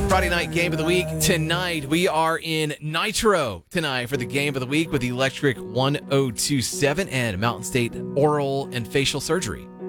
Friday night game of the week. Tonight, we are in Nitro tonight for the game of the week with Electric 1027 and Mountain State Oral and Facial Surgery.